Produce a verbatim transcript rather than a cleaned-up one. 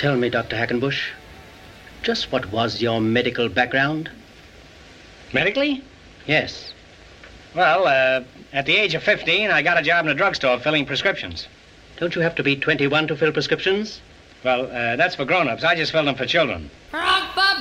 Tell me, Doctor Hackenbush, just what was your medical background? Medically? Yes. Well, uh, at the age of fifteen, I got a job in a drugstore filling prescriptions. Don't you have to be twenty-one to fill prescriptions? Well, uh, that's for grown-ups. I just filled them for children.